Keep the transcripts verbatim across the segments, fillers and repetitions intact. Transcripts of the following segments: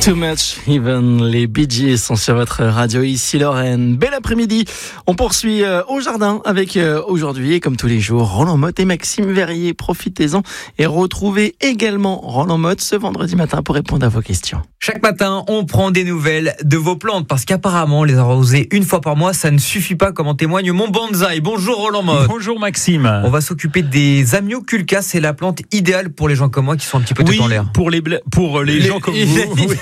Too Much Even, les Bee Gees sont sur votre radio, ici Lorraine. Bel après-midi, on poursuit euh, au jardin avec euh, aujourd'hui, et comme tous les jours, Roland Motte et Maxime Verrier. Profitez-en et retrouvez également Roland Motte ce vendredi matin pour répondre à vos questions. Chaque matin, on prend des nouvelles de vos plantes parce qu'apparemment, les arroser une fois par mois, ça ne suffit pas, comme en témoigne mon bonsaï. Bonjour Roland Motte. Bonjour Maxime. On va s'occuper des amioculcas, c'est la plante idéale pour les gens comme moi qui sont un petit peu oui, tête en l'air. pour les, bla- pour les, les gens comme vous. Oui.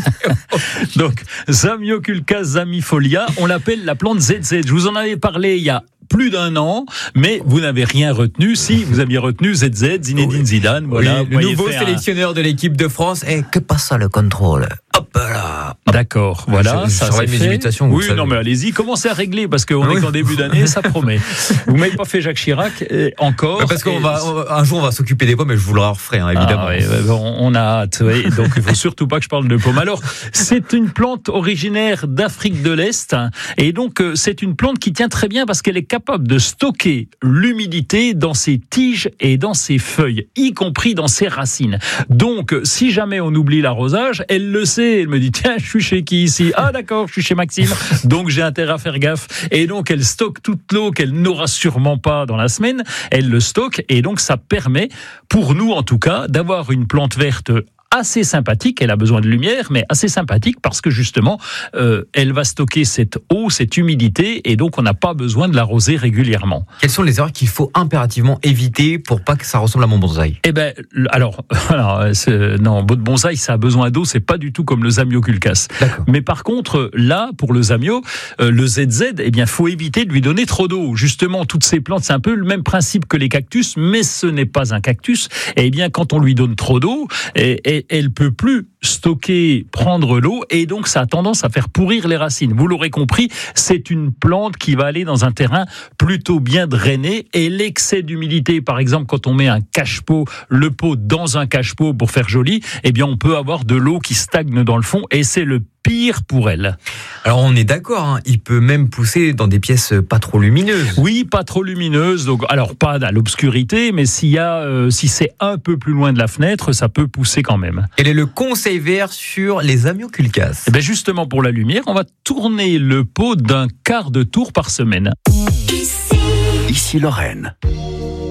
Donc, Zamioculcas zamifolia, on l'appelle la plante Z Z. Je vous en avais parlé il y a plus d'un an, mais vous n'avez rien retenu. Si, vous aviez retenu Z Z, Zinedine oui. Zidane. Voilà, oui, le nouveau sélectionneur un... de l'équipe de France. Et que passe ça le contrôle? Hop là. D'accord, voilà. Je, je ça ferai mes imitations. Oui, non, mais allez-y, commencez à régler parce qu'on oui. est qu'en début d'année, ça promet. Vous m'avez pas fait Jacques Chirac et encore. Mais parce qu'on va, on, un jour, on va s'occuper des pommes, mais je vous le referai, hein, évidemment. Ah, oui, on, on a hâte. Oui, donc, il faut surtout pas que je parle de pommes. Alors, c'est une plante originaire d'Afrique de l'Est, et donc c'est une plante qui tient très bien parce qu'elle est capable de stocker l'humidité dans ses tiges et dans ses feuilles, y compris dans ses racines. Donc, si jamais on oublie l'arrosage, elle le sait. Elle me dit, tiens, je suis chez qui ici? Ah d'accord, je suis chez Maxime, donc j'ai intérêt à faire gaffe. Et donc elle stocke toute l'eau qu'elle n'aura sûrement pas dans la semaine, elle le stocke, et donc ça permet, pour nous en tout cas, d'avoir une plante verte assez sympathique. Elle a besoin de lumière, mais assez sympathique parce que justement, euh, elle va stocker cette eau, cette humidité, et donc on n'a pas besoin de l'arroser régulièrement. Quelles sont les erreurs qu'il faut impérativement éviter pour pas que ça ressemble à mon bonsaï? Eh ben, alors, alors c'est, non, votre bonsaï, ça a besoin d'eau, c'est pas du tout comme le zamioculcas. D'accord. Mais par contre, là, pour le zamio, euh, le Z Z, eh bien, faut éviter de lui donner trop d'eau. Justement, toutes ces plantes, c'est un peu le même principe que les cactus, mais ce n'est pas un cactus. Et eh bien, quand on lui donne trop d'eau, et, et elle peut plus stocker, prendre l'eau, et donc ça a tendance à faire pourrir les racines. Vous l'aurez compris, c'est une plante qui va aller dans un terrain plutôt bien drainé, et l'excès d'humidité, par exemple, quand on met un cache-pot, le pot dans un cache-pot pour faire joli, eh bien on peut avoir de l'eau qui stagne dans le fond, et c'est le pire pour elle. Alors on est d'accord, hein, il peut même pousser dans des pièces pas trop lumineuses. Oui, pas trop lumineuses. Donc, alors pas à l'obscurité, mais s'il y a, euh, si c'est un peu plus loin de la fenêtre, ça peut pousser quand même. Quel est le conseil vert sur les amioculcas? Eh bien justement pour la lumière, on va tourner le pot d'un quart de tour par semaine. Ici, ici Lorraine.